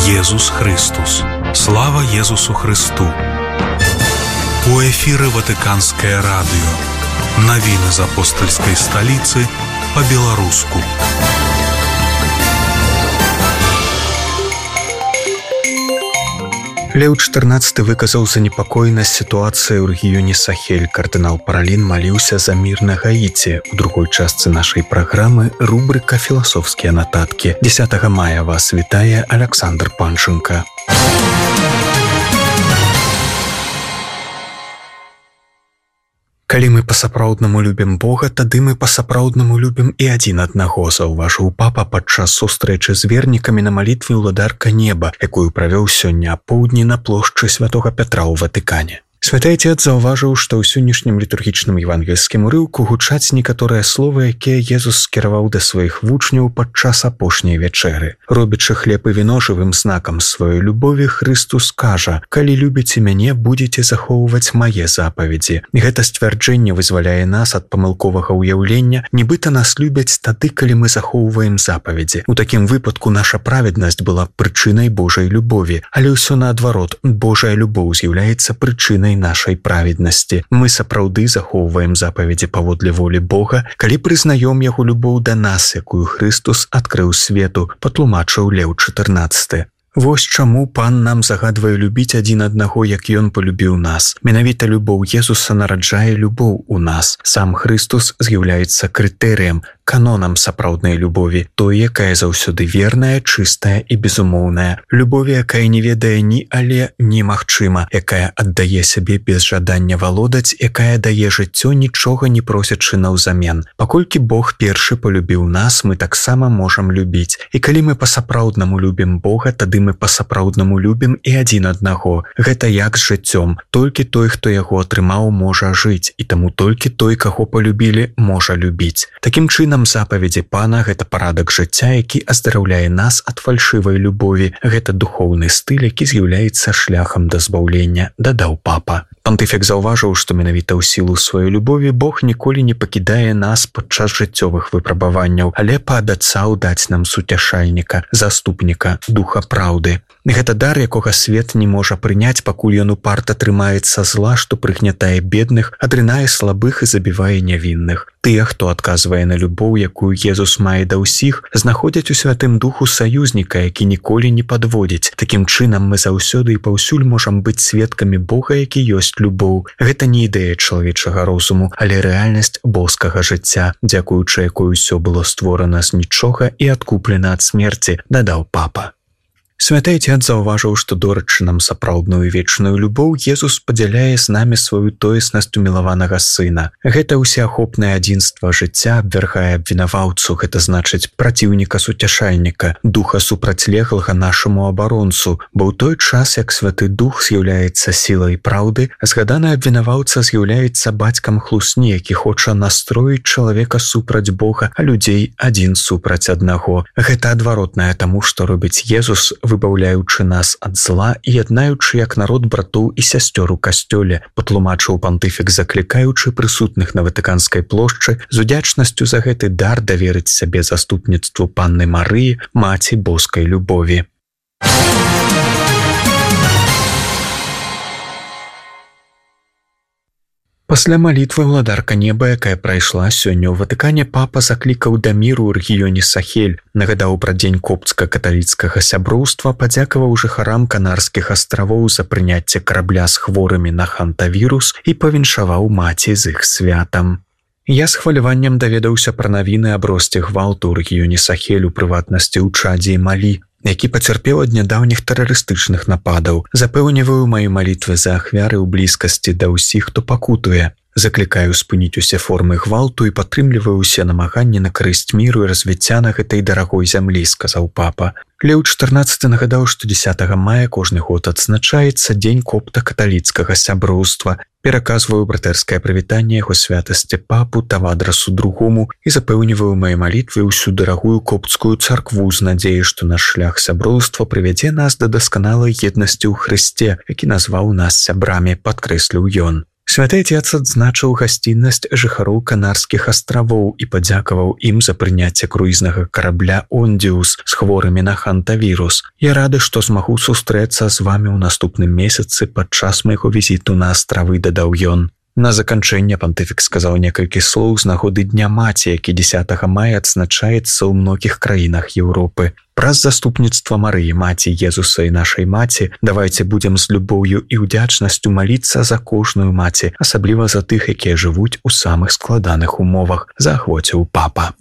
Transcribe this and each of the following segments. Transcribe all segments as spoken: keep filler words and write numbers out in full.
Езус Христус. Слава Езусу Христу. У эфіры Ватыканскае радыё. Навіны з апостальскай сталіцы па-беларуску. Леў чатырнаццаты выказаў занепакоенасць сітуацыі ў рэгіёне Сахель. Кардынал Паралін маліўся за мір на Гаіці. У другой частцы нашай праграмы рубрыка «Філасофскія нататкі». дзесятага мая вас вітае Александр Панченко. Калі мы па-сапраўднаму любім Бога, тады мы па-сапраўднаму любім і адзін аднаго, заўважыў папа падчас сустрэчы з вернікамі на малітве ўладарка неба, якую правёў сёння апоўдні на плошчы святога Пятра ў Ватыкане. Святы Отец заўважыў, што ў сённяшнім літургічным евангельскім урыўку гучаць некаторыя словы, якія Езус скіраваў да сваіх вучняў падчас апошняй вячэры. Робячы хлеб і віно жывым знакам сваёй любові, Христус кажа: «Калі любіце мяне, будзеце захоўваць мае запаведзі». Гэта сцвярджэнне вызваляе нас ад памылковага ўяўлення, нібыта нас любяць тады, калі мы захоўваем запаведзі. У такім выпадку наша праведнасць была прычынай Божай любові, але ўсё наадварот, Божая любоў з'яўляецца прычынай нашай праведнасці. Мы сапраўды захоўваем запаведзі паводле волі Бога, калі прызнаём яго любоў да нас, якую Христус адкрыў свету, патлумачыў Леў чатырнаццаты. Вось чаму Пан нам загадвае любіць адзін аднаго, як ён полюбіў нас. Менавіта любоў Езуса нараджае любоў у нас. Сам Христус з'яўляецца крытэрыем, канонам сапраўднай любові, той, якая заўсёды верная, чыстая і безумоўная. Любові, якая не ведае ні але, ні магчыма, якая аддае сябе без жадання валодаць, якая дае жыццё, нічога не просячы наўзамен. Паколькі Бог першы полюбіў нас, мы таксама можам любіць. І калі мы па-сапраўднаму любім Бога, тады мы па-сапраўднаму любім і адзін аднаго. Гэта як з жыццём. Толькі той, хто яго атрымаў, можа жыць, і таму толькі той, каго полюбілі, можа любіць. Такім чынам, запаведзі Пана – гэта парадак жыцця, які аздараўляе нас ад фальшывай любові. Гэта духоўны стыль, які з'яўляецца шляхам да збаўлення, дадаў папа. Пантыфік заўважыў, што менавіта ў сілу сваёй любові Бог ніколі не пакідае нас падчас жыццёвых выпрабаванняў, але паабяцаў даць нам суцяшальніка, заступніка, духа праўды. Гэта дар, якога свет не можа прыняць, пакуль ён упарта трымаецца зла, што прыгнятае бедных, адрынае слабых і забівае нявінных. Тыя, хто адказвае на любоў, якую Езус мае да ўсіх, знаходзяць у Святым Духу саюзніка, які ніколі не падводзіць. Такім чынам мы заўсёды і паўсюль можам быць сведкамі Бога, які ёсць любоў. Гэта не ідэя чалавечага розуму, але рэальнасць боскага жыцця, дзякуючы якой усё было створана з нічога і адкуплена ад смерці, дадаў папа. Святы Отец заўважыў, што дорачы нам сапраўдную вечную любоў, Езус падзяляе з намі сваю тоеснасць умілаванага сына. Гэта ўсеахопнае адзінства жыцця абвяргае абвінаваўцу, гэта значыць праціўніка суцяшальніка, духа супрацьлеглага нашаму абаронцу, бо ў той час, як Святы Дух з'яўляецца сілай праўды, згаданы абвінаваўца з'яўляецца бацькам хлусні, які хоча настроіць чалавека супраць Бога, а людзей адзін супраць аднаго. Гэта адваротнае таму, што робіць Езус, выбаўляючы нас ад зла і яднаючы як народ братоў і сясцёр у касцёле, патлумачыў пантыфік, заклікаючы прысутных на Ватыканскай плошчы з удзячнасцю за гэты дар даверыць сябе заступніцтву Панны Марыі, маці боскай любові. Пасля малітвы ўладарка неба, якая прайшла сёння ў Ватыкане, папа заклікаў да міру ў рэгіёне Сахель, нагадаў пра дзень копцка-каталіцкага сяброўства, падзякаваў жыхарам Канарскіх астравоў за прыняцце карабля з хворымі на хантавірус і павіншаваў маці з іх святам. Я з хваляваннем даведаўся пра навіны аб росце гвалту ў рэгіёне Сахель, у прыватнасці ў Чадзе і Малі, які пацярпеў ад нядаўніх тэрарыстычных нападаў. Запэўніваю маю малітвы за ахвяры ў блізкасці да ўсіх, хто пакутуе. Заклікаю спыніць усе формы гвалту і падтрымліваю усе намаганні на карысць міру і развіцця на гэтай дарагой зямлі, сказаў папа. Леў чатырнаццаты нагадаў, што дзесятага мая кожны год адзначаецца дзень копта-каталіцкага сяброўства. Пераказваю братэрскае прывітанне яго святасці папу Тавадрасу другому і запэўніваю мае малітвы ўсю дарагую копцкую царкву з надзеяй, што наш шлях сяброўства прывядзе нас да дасканалай еднасці ў Хрысце, які назваў нас сябрамі, падкрэсліў ён. Святы Отец адзначыў гасціннасць жыхароў Канарскіх астравоў і падзякаваў ім за прыняцце круізнага карабля «Ондіус» з хворымі на хантавірус. «Я рады, што змагу сустрэцца з вамі ў наступным месяцы падчас майго візіту на астравы», дадаў ён. На заканчэнне пантыфік сказаў некалькі слоў з нагоды Дня маці, які дзесятага мая адзначаецца ў многіх краінах Еўропы. Праз заступніцтва Марыі, маці Езуса і нашай маці, давайце будзем з любоўю і ўдзячнасцю маліцца за кожную маці, асабліва за тых, якія жывуць у самых складаных умовах, заахвоціў папа.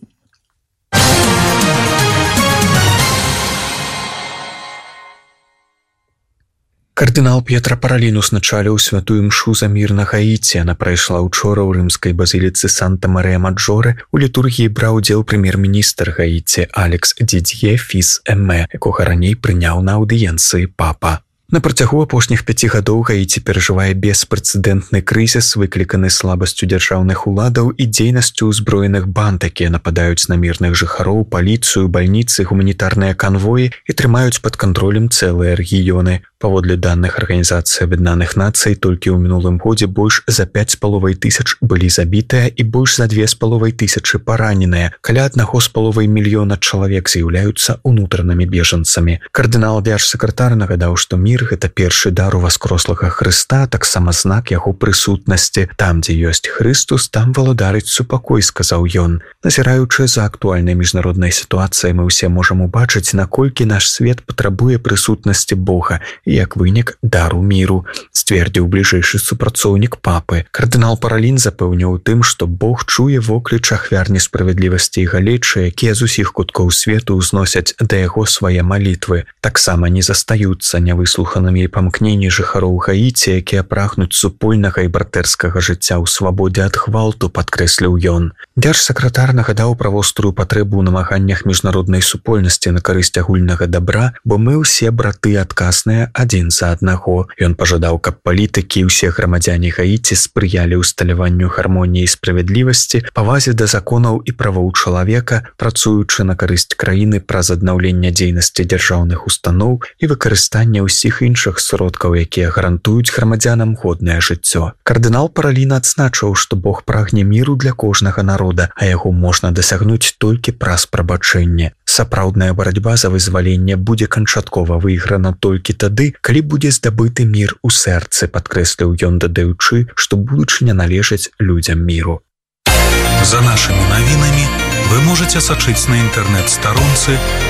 Кардынал П'етра Паралін узначаліў святую мшу за мір на Гаіці. Яна прайшла ўчора ў рымскай базіліцы Санта-Марыя-Маджоре. У літургіі браў удзел прэм'ер-міністр Гаіці Алекс Дідзье Фіс-Эме, якога раней прыняў на аўдыенцыі папа. На працягу апошніх пяці гадоў Гаіці перажывае беспрэцэдэнтны крызіс, выкліканы слабасцю дзяржаўных уладаў і дзейнасцю ўзброеных банд, якія нападаюць на мірных жыхароў, паліцыю, бальніцы, гуманітарныя канвоі і трымаюць пад кантролем цэлыя рэгіёны. Паводле даных Арганізацыі Аб'яднаных Нацый, толькі ў мінулым годзе больш за пяць з паловай тысяч былі забітыя і больш за две з паловай тысячы параненыя. Каля аднаго з паловай мільёна чалавек з'яўляюцца унутранымі бежанцамі. Кардынал дзяржсакратар нагадаў, што мір — гэта першы дар уваскрослага Хрыста, таксама знак яго прысутнасці. Там, дзе ёсць Хрыстус, там валадарыць супакой, сказаў ён. Назіраючы за актуальнай міжнароднай сітуацыяй, мы ўсе можам убачыць, наколькі наш свет патрабуе прысутнасці Бога, як вынік дару міру, сцвердзіў бліжэйшы супрацоўнік папы. Кардынал Паралін запэўніў у тым, што Бог чуе вокліч ахвяр несправядлівасці і галечы, якія з усіх куткоў свету ўзносяць да яго свае малітвы. Таксама не застаюцца нявыслуханымі і памкненні жыхароў Гаіці, якія прагнуць супольнага і братэрскага жыцця ў свабодзе ад гвалту, падкрэсліў ён. Дзяржсакратар нагадаў пра вострую патрэбу ў намаганнях міжнароднай супольнасці на карысць агульнага дабра, бо мы ўсе браты адказныя адзін за аднаго. Ён пажадаў, каб палітыкі і ўсе грамадзяне Гаіці спрыялі ўсталяванню гармоніі і справядлівасці, павазе да законаў і правоў чалавека, працуючы на карысць краіны праз аднаўленне дзейнасці дзяржаўных устаноў і выкарыстанне ўсіх іншых сродкаў, якія гарантуюць грамадзянам годнае жыццё. Кардынал Паралін адзначыў, што Бог прагне міру для кожнага народа, а яго можна дасягнуць толькі праз прабачэнне. Сапраўдная барацьба за вызваленне будзе канчаткова выйграна толькі тады, калі будзе здабыты мір у сэрцы, падкрэсліў ён, дадаючы, што будучыня належыць людзям міру. За нашымі навінамі вы можаце сачыць на інтэрнэт-старонцы